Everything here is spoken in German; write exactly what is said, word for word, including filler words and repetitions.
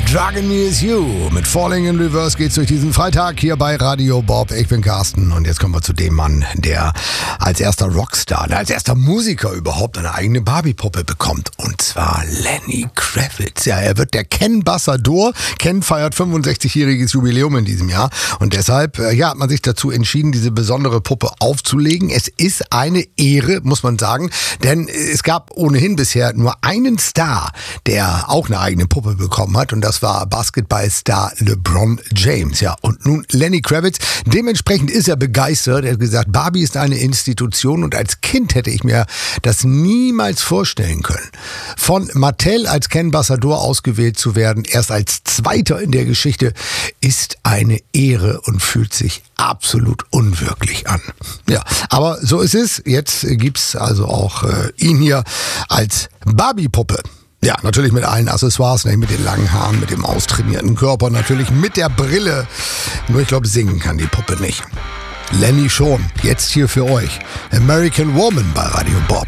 Driving Me Is You. Mit Falling in Reverse geht's durch diesen Freitag hier bei Radio Bob. Ich bin Carsten und jetzt kommen wir zu dem Mann, der als erster Rockstar, als erster Musiker überhaupt eine eigene Barbie-Puppe bekommt. Und zwar Lenny Kravitz. Ja, er wird der Ken-Bassador. Ken feiert fünfundsechzigjähriges Jubiläum in diesem Jahr und deshalb ja, hat man sich dazu entschieden, diese besondere Puppe aufzulegen. Es ist eine Ehre, muss man sagen, denn es gab ohnehin bisher nur einen Star, der auch eine eigene Puppe bekommen hat und das war Basketballstar LeBron James. Ja, und nun Lenny Kravitz. Dementsprechend ist er begeistert. Er hat gesagt, Barbie ist eine Institution und als Kind hätte ich mir das niemals vorstellen können. Von Mattel als Ken-Bassador ausgewählt zu werden, erst als Zweiter in der Geschichte, ist eine Ehre und fühlt sich absolut unwirklich an. Ja, aber so ist es. Jetzt gibt's also auch äh, ihn hier als Barbie-Puppe. Ja, natürlich mit allen Accessoires, nicht mit den langen Haaren, mit dem austrainierten Körper, natürlich mit der Brille. Nur ich glaube, singen kann die Puppe nicht. Lenny schon. Jetzt hier für euch. American Woman bei Radio Bob.